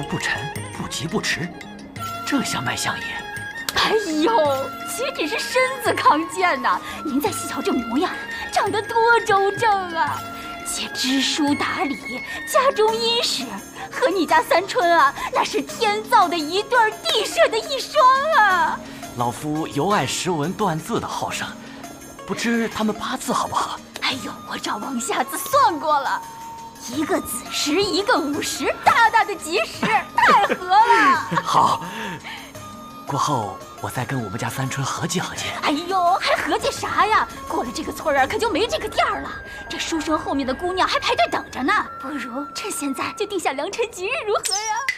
不沉，不急不迟，这下脉象也。 哎呦，岂止是身子康健呐！您再细瞧这模样，长得多周正啊！且知书达理，家中殷实，和你家三春啊，那是天造的一对，地设的一双啊！ 老夫尤爱识文断字的好生，不知他们八字好不好？ 哎呦，我找王瞎子算过了，一个子时，一个午时，大大的吉时，太合了。 好，过后我再跟我们家三春合计合计。 哎呦，还合计啥呀？过了这个村儿可就没这个店儿了。这书生后面的姑娘还排队等着呢，不如趁现在就定下良辰吉日，如何呀？